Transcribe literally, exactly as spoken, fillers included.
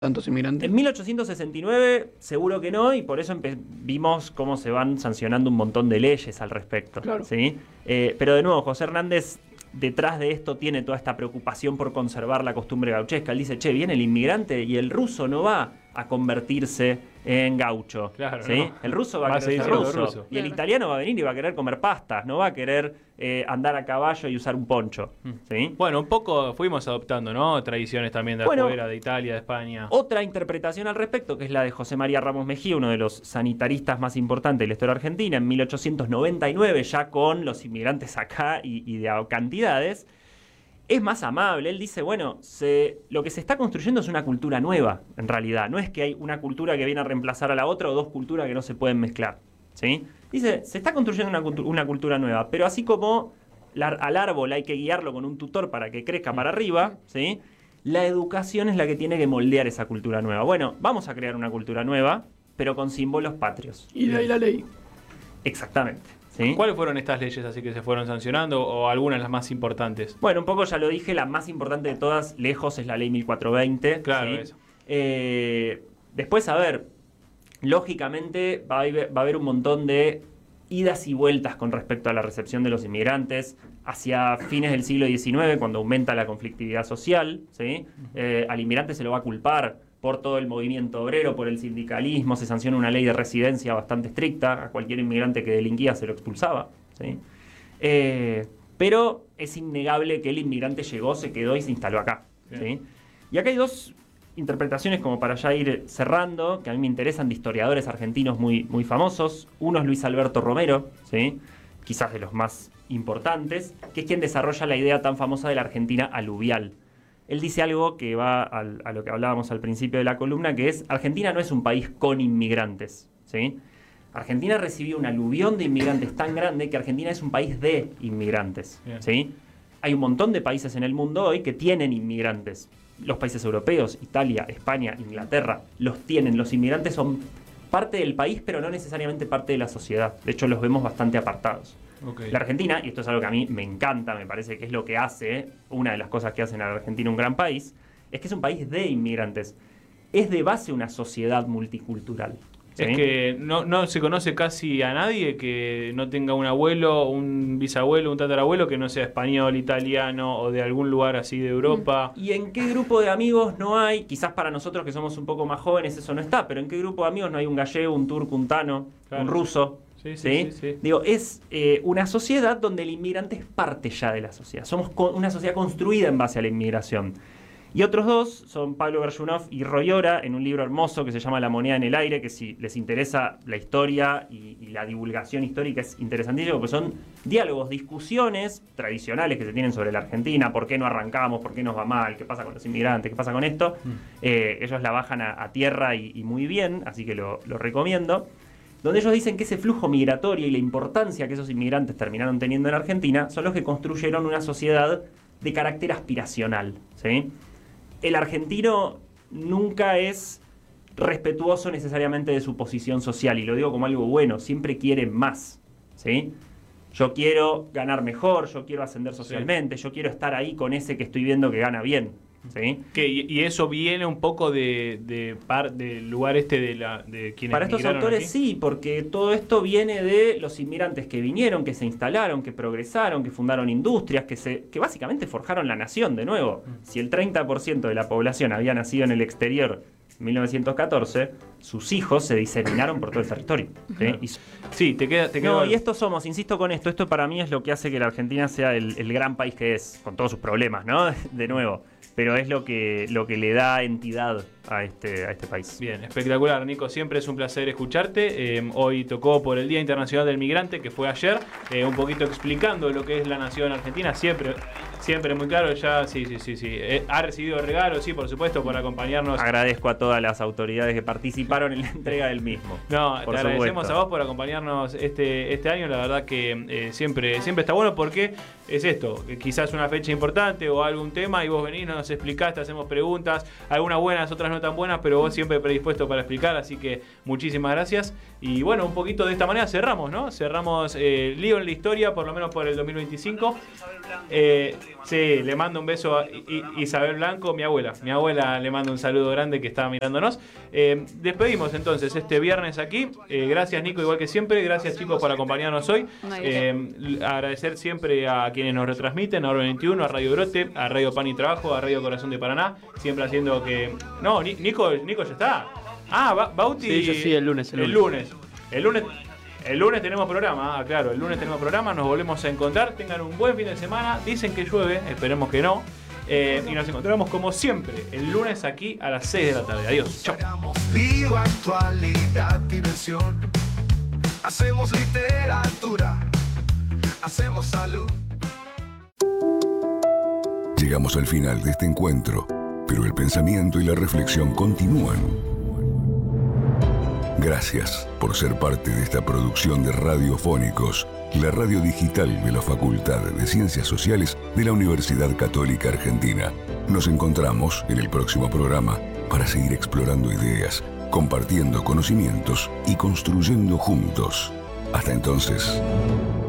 tantos inmigrantes? En mil ochocientos sesenta y nueve seguro que no, y por eso vimos cómo se van sancionando un montón de leyes al respecto. Claro. ¿Sí? Eh, pero de nuevo, José Hernández detrás de esto tiene toda esta preocupación por conservar la costumbre gauchesca. Él dice, che, viene el inmigrante y el ruso no va a convertirse en gaucho. Claro, ¿sí? no. El ruso va, Va a a querer seguir ser siendo ruso. ruso. Y el Claro. italiano va a venir y va a querer comer pastas, no va a querer eh, andar a caballo y usar un poncho. ¿Sí? Bueno, un poco fuimos adoptando, ¿no? Tradiciones también de Bueno, afuera, de Italia, de España. Otra interpretación al respecto, que es la de José María Ramos Mejía, uno de los sanitaristas más importantes de la historia argentina, en mil ochocientos noventa y nueve, ya con los inmigrantes acá y, y de a cantidades, es más amable. Él dice, bueno, se, lo que se está construyendo es una cultura nueva, en realidad. No es que hay una cultura que viene a reemplazar a la otra o dos culturas que no se pueden mezclar. ¿Sí? Dice, se está construyendo una, cultu- una cultura nueva, pero así como la, al árbol hay que guiarlo con un tutor para que crezca para arriba, ¿sí? La educación es la que tiene que moldear esa cultura nueva. Bueno, vamos a crear una cultura nueva, pero con símbolos patrios. Y de ahí la ley. Exactamente. ¿Sí? ¿Cuáles fueron estas leyes así que se fueron sancionando o algunas las más importantes? Bueno, un poco ya lo dije, la más importante de todas, lejos, es la ley mil cuatrocientos veinte. Claro, ¿sí? eso. Eh, después, a ver, lógicamente va a, haber, va a haber un montón de idas y vueltas con respecto a la recepción de los inmigrantes hacia fines del siglo diecinueve, cuando aumenta la conflictividad social. ¿Sí? Eh, al inmigrante se lo va a culpar por todo el movimiento obrero, por el sindicalismo, se sanciona una ley de residencia bastante estricta, a cualquier inmigrante que delinquía se lo expulsaba. ¿Sí? Eh, pero es innegable que el inmigrante llegó, se quedó y se instaló acá. ¿Sí? Y acá hay dos interpretaciones como para ya ir cerrando, que a mí me interesan, de historiadores argentinos muy, muy famosos. Uno es Luis Alberto Romero, ¿sí? Quizás de los más importantes, que es quien desarrolla la idea tan famosa de la Argentina aluvial. Él dice algo que va al, a lo que hablábamos al principio de la columna, que es, Argentina no es un país con inmigrantes, ¿sí? Argentina recibió un aluvión de inmigrantes tan grande que Argentina es un país de inmigrantes, ¿sí? Hay un montón de países en el mundo hoy que tienen inmigrantes. Los países europeos, Italia, España, Inglaterra, los tienen. Los inmigrantes son parte del país, pero no necesariamente parte de la sociedad. De hecho, los vemos bastante apartados. Okay. La Argentina, y esto es algo que a mí me encanta, me parece que es lo que hace, una de las cosas que hacen a la Argentina un gran país, es que es un país de inmigrantes. Es de base una sociedad multicultural. ¿Sí? Es que no, no se conoce casi a nadie que no tenga un abuelo, un bisabuelo, un tatarabuelo que no sea español, italiano o de algún lugar así de Europa. ¿Y en qué grupo de amigos no hay? Quizás para nosotros que somos un poco más jóvenes eso no está, pero ¿en qué grupo de amigos no hay un gallego, un turco, un tano, Claro. un ruso? Sí, ¿Sí? sí, sí, sí. Digo, es eh, una sociedad donde el inmigrante es parte ya de la sociedad. Somos co- una sociedad construida en base a la inmigración. Y otros dos son Pablo Gershunov y Royora, en un libro hermoso que se llama La moneda en el aire, que si les interesa la historia y, y la divulgación histórica es interesantísimo, porque son diálogos, discusiones tradicionales que se tienen sobre la Argentina, por qué no arrancamos, por qué nos va mal, qué pasa con los inmigrantes, qué pasa con esto. Mm. Eh, ellos la bajan a, a tierra y, y muy bien, así que lo, lo recomiendo. Donde ellos dicen que ese flujo migratorio y la importancia que esos inmigrantes terminaron teniendo en Argentina son los que construyeron una sociedad de carácter aspiracional, ¿sí? El argentino nunca es respetuoso necesariamente de su posición social, y lo digo como algo bueno, siempre quiere más, ¿sí? Yo quiero ganar mejor, yo quiero ascender socialmente, sí. Yo quiero estar ahí con ese que estoy viendo que gana bien, ¿sí? Que, y eso viene un poco de, de par, del lugar este de, la, de quienes Para estos autores aquí. Sí, porque todo esto viene de los inmigrantes que vinieron, que se instalaron, que progresaron, que fundaron industrias, que, se, que básicamente forjaron la nación de nuevo. Mm. Si el treinta por ciento de la población había nacido en el exterior en mil novecientos catorce, sus hijos se diseminaron por todo el territorio. ¿Sí? Y, sí, te queda... Te queda no, algo. Y estos somos, insisto con esto, esto para mí es lo que hace que la Argentina sea el, el gran país que es, con todos sus problemas, ¿no? De nuevo. Pero es lo que, lo que le da entidad a este, a este país. Bien, espectacular, Nico. Siempre es un placer escucharte. Eh, hoy tocó por el Día Internacional del Migrante, que fue ayer, eh, un poquito explicando lo que es la nación argentina. Siempre, siempre muy claro. Ya, sí, sí, sí, sí. Eh, ha recibido regalos, sí, por supuesto, por acompañarnos. Agradezco a todas las autoridades que participaron en la entrega del mismo. No, por te agradecemos supuesto. a vos por acompañarnos este, este año. La verdad que eh, siempre, siempre está bueno porque es esto, quizás una fecha importante o algún tema y vos venís, nos explicás, te hacemos preguntas, algunas buenas, otras no tan buenas, pero vos siempre predispuesto para explicar, así que muchísimas gracias. Y bueno, un poquito de esta manera cerramos, ¿no? Cerramos eh, Lío en la historia, por lo menos por el dos mil veinticinco. Eh, sí, le mando un beso a Isabel Blanco, mi abuela. Mi abuela le mando un saludo grande que estaba mirándonos. Eh, despedimos entonces este viernes aquí. Eh, gracias, Nico, igual que siempre. Gracias, chicos, por acompañarnos hoy. Eh, agradecer siempre a quienes nos retransmiten, a Oro veintiuno, a Radio Brote, a Radio Pan y Trabajo, a Radio Corazón de Paraná. Siempre haciendo que... No, Nico, Nico ya está. Ah, ba Bauti. Sí, yo sí, el lunes. El, el lunes. lunes. El lunes. El lunes tenemos programa, ah, claro, el lunes tenemos programa, nos volvemos a encontrar, tengan un buen fin de semana, dicen que llueve, esperemos que no, eh, y nos encontramos como siempre el lunes aquí a las seis de la tarde. Adiós, chao. Viva actualidad, diversión, hacemos literatura, hacemos salud. Llegamos al final de este encuentro, pero el pensamiento y la reflexión continúan. Gracias por ser parte de esta producción de Radiofónicos, la radio digital de la Facultad de Ciencias Sociales de la Universidad Católica Argentina. Nos encontramos en el próximo programa para seguir explorando ideas, compartiendo conocimientos y construyendo juntos. Hasta entonces.